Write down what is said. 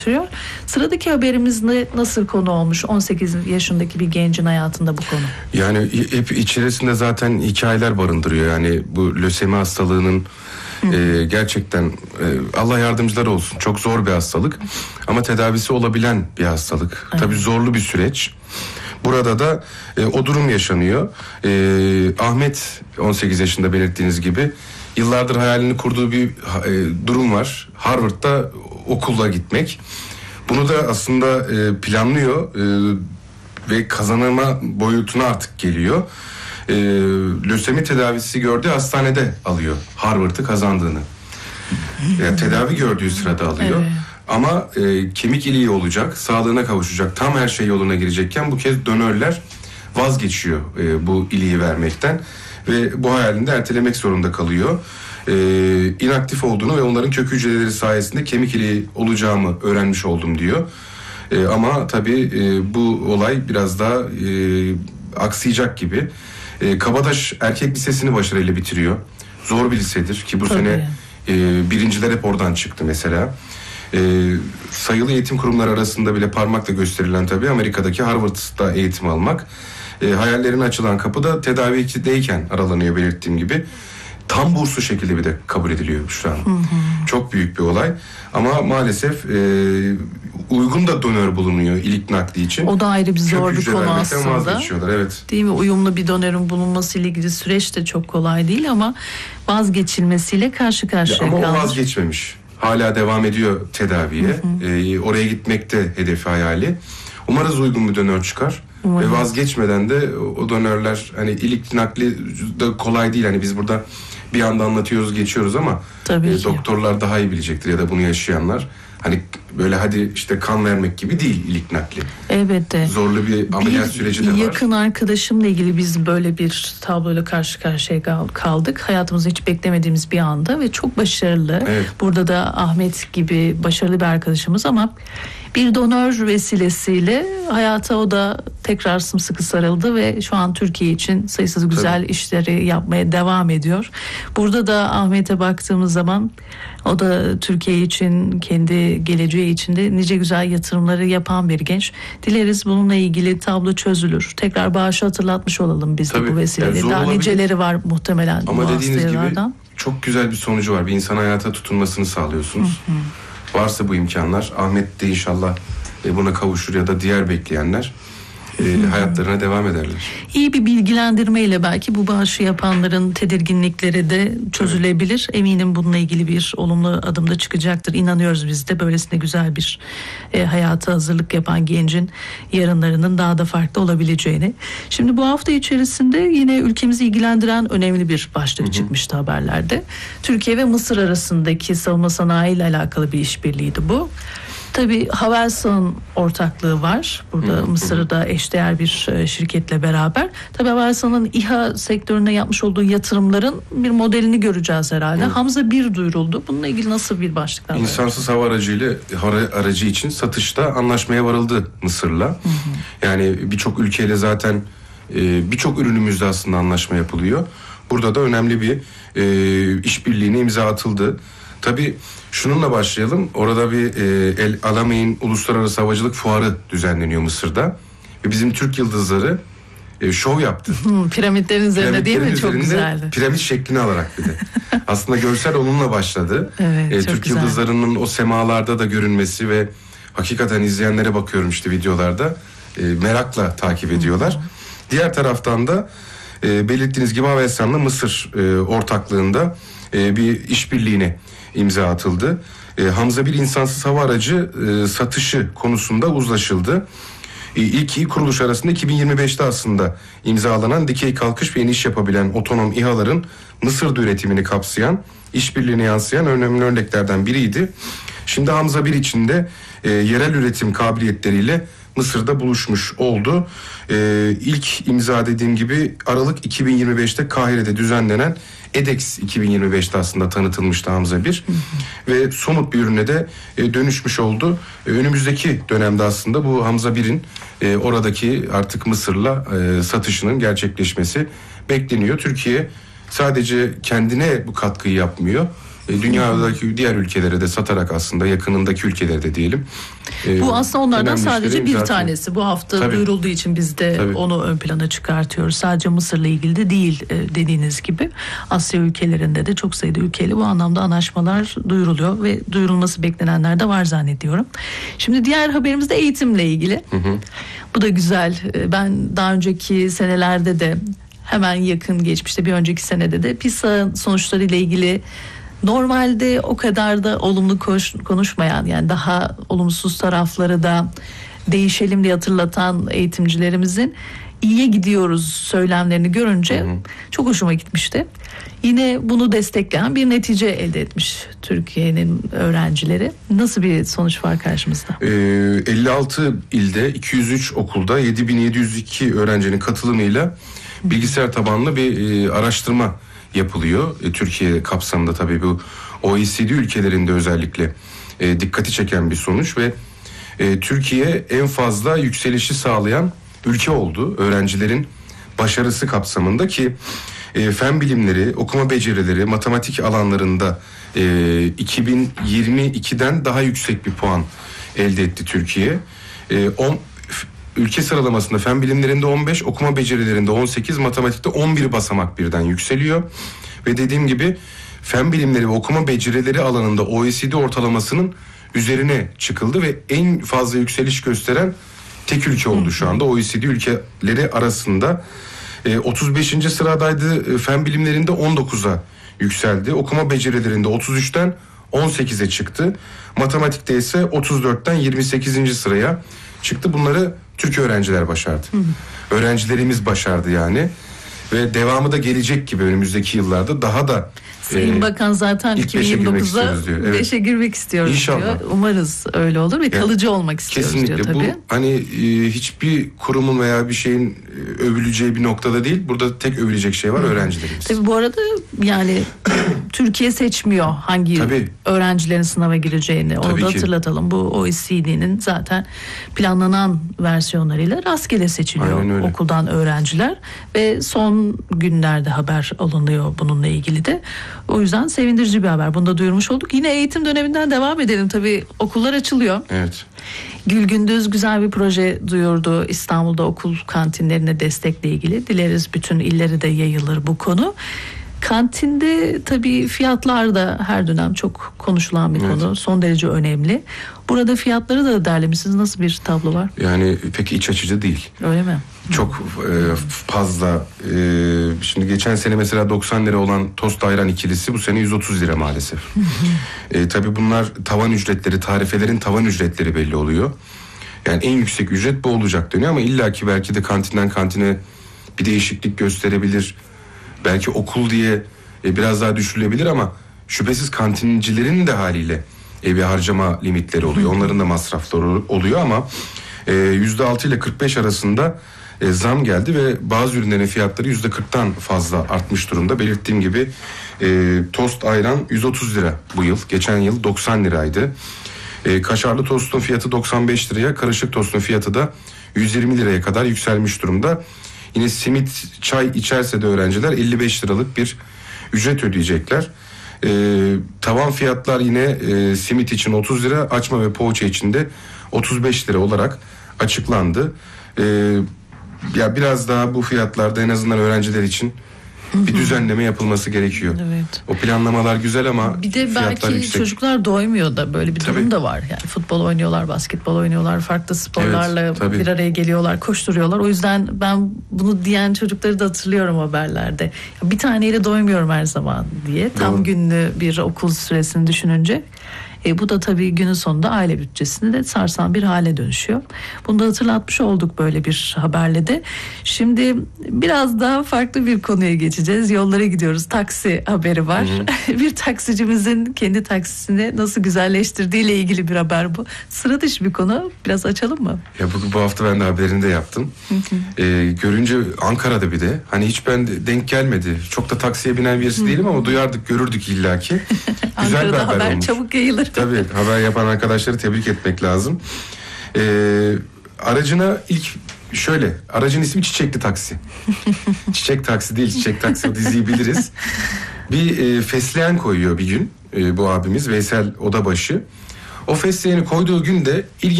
Sıradaki haberimiz nasıl konu olmuş 18 yaşındaki bir gencin hayatında bu konu? Yani hep içerisinde zaten hikayeler barındırıyor. Yani bu lösemi hastalığının gerçekten Allah yardımcıları olsun. Çok zor bir hastalık ama tedavisi olabilen bir hastalık. Evet. Tabii zorlu bir süreç. Burada da o durum yaşanıyor. Ahmet 18 yaşında belirttiğiniz gibi yıllardır hayalini kurduğu bir durum var. Harvard'da okula gitmek. Bunu da aslında planlıyor ve kazanma boyutuna artık geliyor. Lösemi tedavisi gördüğü hastanede alıyor Harvard'ı kazandığını. Yani tedavi gördüğü sırada alıyor. Evet. Ama kemik iliği olacak, sağlığına kavuşacak, tam her şey yoluna girecekken bu kez donörler vazgeçiyor bu iliği vermekten ve bu hayalinde ertelemek zorunda kalıyor. İnaktif olduğunu ve onların kök hücreleri sayesinde kemik iliği olacağımı öğrenmiş oldum diyor. Ama tabii bu olay biraz daha aksayacak gibi. Kabataş Erkek Lisesi'ni başarıyla bitiriyor. Zor bir lisedir ki bu sene birinciler hep oradan çıktı mesela. Sayılı eğitim kurumları arasında bile parmakla gösterilen tabii Amerika'daki Harvard'da eğitim almak. Hayallerine açılan kapı da tedavideyken aralanıyor belirttiğim gibi. Tam burslu şekilde bir de kabul ediliyor şu an. Çok büyük bir olay. Ama maalesef uygun da donör bulunuyor ilik nakli için. O da ayrı bir zor bir konu aslında. Evet. Değil mi? Uyumlu bir donörün bulunması ile ilgili süreç de çok kolay değil ama vazgeçilmesiyle karşı karşıya kalmış. Ama o vazgeçmemiş. Hala devam ediyor tedaviye. Oraya gitmekte hedefi hayali. Umarız uygun bir donör çıkar. Ve vazgeçmeden de o donörler hani ilik nakli de kolay değil. Hani biz burada bir anda anlatıyoruz geçiyoruz ama doktorlar daha iyi bilecektir ya da bunu yaşayanlar. Hani böyle hadi işte kan vermek gibi değil ilik nakli. Elbette. Zorlu bir ameliyat süreci de var. Yakın arkadaşımla ilgili biz böyle bir tabloyla karşı karşıya kaldık. Hayatımızda hiç beklemediğimiz bir anda ve çok başarılı. Evet. Burada da Ahmet gibi başarılı bir arkadaşımız ama bir donör vesilesiyle hayata o da tekrar sımsıkı sarıldı ve şu an Türkiye için sayısız güzel işleri yapmaya devam ediyor. Burada da Ahmet'e baktığımız zaman o da Türkiye için, kendi geleceği için de nice güzel yatırımları yapan bir genç. Dileriz bununla ilgili tablo çözülür. Tekrar bağışı hatırlatmış olalım biz de bu vesileyle. Yani daha niceleri var muhtemelen. Ama dediğiniz gibi çok güzel bir sonucu var. Bir insan hayata tutunmasını sağlıyorsunuz. Varsa bu imkanlar, Ahmet de inşallah buna kavuşur ya da diğer bekleyenler hayatlarına devam ederler. İyi bir bilgilendirmeyle belki bu bağışı yapanların tedirginlikleri de çözülebilir. Eminim bununla ilgili bir olumlu adım da çıkacaktır. İnanıyoruz biz de böylesine güzel bir hayata hazırlık yapan gencin yarınlarının daha da farklı olabileceğini. Şimdi bu hafta içerisinde yine ülkemizi ilgilendiren önemli bir başlık çıkmıştı haberlerde. Türkiye ve Mısır arasındaki savunma sanayi ile alakalı bir işbirliğiydi bu. Tabii Havelsan ortaklığı var. Burada Mısır'da eşdeğer bir şirketle beraber. Tabii Havelsan'ın İHA sektörüne yapmış olduğu yatırımların bir modelini göreceğiz herhalde. Hamza 1 duyuruldu. Bununla ilgili nasıl bir başlıklar var? İnsansız hava aracı için satışta anlaşmaya varıldı Mısır'la. Yani birçok ülkeyle zaten birçok ürünümüzde aslında anlaşma yapılıyor. Burada da önemli bir işbirliğine imza atıldı. Tabii şununla başlayalım. Orada bir El Alamein Uluslararası Havacılık Fuarı düzenleniyor Mısır'da. Ve bizim Türk yıldızları şov yaptı. Piramitlerin üzerinde değil mi? Çok güzeldi. Piramit şeklini alarak bir de. Aslında görsel onunla başladı. Evet, Türk güzel. yıldızlarının o semalarda da görünmesi ve hakikaten izleyenlere bakıyorum işte videolarda. Merakla takip ediyorlar. Diğer taraftan da belirttiğiniz gibi Havelsan'la Mısır ortaklığında bir işbirliğine imza atıldı. Hamza 1 insansız hava aracı satışı konusunda uzlaşıldı. İlk kuruluş arasında 2025'te aslında imzalanan dikey kalkış ve iniş yapabilen otonom İHA'ların Mısır'da üretimini kapsayan, işbirliğine yansıyan önemli örneklerden biriydi. Şimdi Hamza 1 içinde yerel üretim kabiliyetleriyle Mısır'da buluşmuş oldu. İlk imza dediğim gibi Aralık 2025'te Kahire'de düzenlenen EDEX 2025'te aslında tanıtılmıştı Hamza 1 ve somut bir ürüne de dönüşmüş oldu. Önümüzdeki dönemde aslında bu Hamza 1'in oradaki artık Mısır'la satışının gerçekleşmesi bekleniyor. Türkiye sadece kendine bu katkıyı yapmıyor. dünyadaki diğer ülkelere de satarak aslında yakınındaki ülkelere de diyelim. Bu aslında onlardan sadece bir zaten tanesi. Bu hafta duyurulduğu için biz de onu ön plana çıkartıyoruz. Sadece Mısır'la ilgili de değil dediğiniz gibi. Asya ülkelerinde de çok sayıda ülkeyle bu anlamda anlaşmalar duyuruluyor ve duyurulması beklenenler de var zannediyorum. Şimdi diğer haberimiz de eğitimle ilgili. Bu da güzel. Ben daha önceki senelerde de hemen yakın geçmişte bir önceki senede de PISA sonuçlarıyla ilgili normalde o kadar da olumlu konuşmayan, yani daha olumsuz tarafları da değişelim diye hatırlatan eğitimcilerimizin iyiye gidiyoruz söylemlerini görünce çok hoşuma gitmişti. Yine bunu destekleyen bir netice elde etmiş Türkiye'nin öğrencileri. Nasıl bir sonuç var karşımızda? 56 ilde 203 okulda 7702 öğrencinin katılımıyla bilgisayar tabanlı bir araştırma yapılıyor. Türkiye kapsamında tabii bu OECD ülkelerinde özellikle dikkati çeken bir sonuç ve Türkiye en fazla yükselişi sağlayan ülke oldu. Öğrencilerin başarısı kapsamında ki fen bilimleri, okuma becerileri, matematik alanlarında 2022'den daha yüksek bir puan elde etti Türkiye. Ülke sıralamasında fen bilimlerinde 15, okuma becerilerinde 18, matematikte 11 basamak birden yükseliyor. Ve dediğim gibi fen bilimleri ve okuma becerileri alanında OECD ortalamasının üzerine çıkıldı ve en fazla yükseliş gösteren tek ülke oldu şu anda OECD ülkeleri arasında. 35. sıradaydı, fen bilimlerinde 19'a yükseldi. Okuma becerilerinde 33'ten 18'e çıktı. Matematikte ise 34'ten 28. sıraya çıktı. Bunları Türk öğrenciler başardı. Öğrencilerimiz başardı yani. Ve devamı da gelecek gibi önümüzdeki yıllarda daha da Sayın Bakan zaten 2029'da 5'e girmek istiyoruz İnşallah diyor. Umarız öyle olur ve kalıcı olmak istiyoruz kesinlikle diyor tabii. Bu hani hiçbir kurumun veya bir şeyin övüleceği bir noktada değil. Burada tek övülecek şey var, öğrencilerimiz. Tabii bu arada yani Türkiye seçmiyor hangi öğrencilerin sınava gireceğini. Onu da hatırlatalım. Bu OECD'nin zaten planlanan versiyonlarıyla rastgele seçiliyor okuldan öğrenciler ve son günlerde haber alınıyor bununla ilgili de. O yüzden sevindirici bir haber. Bunu da duyurmuş olduk. Yine eğitim döneminden devam edelim. Tabii okullar açılıyor. Evet. Gül Gündüz güzel bir proje duyurdu. İstanbul'da okul kantinlerine destekle ilgili. Dileriz bütün illere de yayılır bu konu. Kantinde tabii fiyatlar da her dönem çok konuşulan bir konu. Son derece önemli. Burada fiyatları da derlemişsiniz. Nasıl bir tablo var? Yani pek iç açıcı değil. Öyle mi? Çok fazla. Şimdi geçen sene mesela 90 lira olan tost ayran ikilisi bu sene 130 lira maalesef. Tabii bunlar tavan ücretleri, tarifelerin tavan ücretleri belli oluyor. Yani en yüksek ücret bu olacak deniyor ama illaki belki de kantinden kantine bir değişiklik gösterebilir. Belki okul diye biraz daha düşürülebilir ama şüphesiz kantincilerin de haliyle bir harcama limitleri oluyor. Onların da masrafları oluyor ama %6 ile 45 arasında zam geldi ve bazı ürünlerin fiyatları %40'tan fazla artmış durumda. Belirttiğim gibi tost ayran 130 lira bu yıl. Geçen yıl 90 liraydı. Kaşarlı tostun fiyatı 95 liraya, karışık tostun fiyatı da 120 liraya kadar yükselmiş durumda. Yine simit, çay içerse de öğrenciler 55 liralık bir ücret ödeyecekler. Tavan fiyatlar yine simit için 30 lira, açma ve poğaça için de 35 lira olarak açıklandı. Ya biraz daha bu fiyatlarda en azından öğrenciler için bir düzenleme yapılması gerekiyor. Evet. O planlamalar güzel ama bir de belki yüksek. Çocuklar doymuyor da böyle bir durum da var. Yani futbol oynuyorlar, basketbol oynuyorlar, farklı sporlarla bir araya geliyorlar, koşturuyorlar. O yüzden ben bunu diyen çocukları da hatırlıyorum haberlerde. Bir taneyle doymuyorum her zaman diye. Tam günlü bir okul süresini düşününce. Bu da tabii günün sonunda aile bütçesini de sarsan bir hale dönüşüyor. Bunu da hatırlatmış olduk böyle bir haberle de. Şimdi biraz daha farklı bir konuya geçeceğiz. Yollara gidiyoruz. Taksi haberi var. Bir taksicimizin kendi taksisini nasıl güzelleştirdiğiyle ilgili bir haber bu. Sıra dışı bir konu. Biraz açalım mı? Ya bu hafta ben de haberini de yaptım. Görünce Ankara'da bir de. Hani hiç ben denk gelmedi. Çok da taksiye binen birisi değilim ama duyardık, görürdük illaki. Güzel bir haber olmuş. Çabuk yayılır. Tabii haber yapan arkadaşları tebrik etmek lazım. Aracına aracın ismi Çiçekli Taksi. Çiçek Taksi değil, Çiçek Taksi diziyi biliriz. Bir fesleğen koyuyor bir gün bu abimiz Veysel Odabaşı. O fesleğeni koyduğu gün de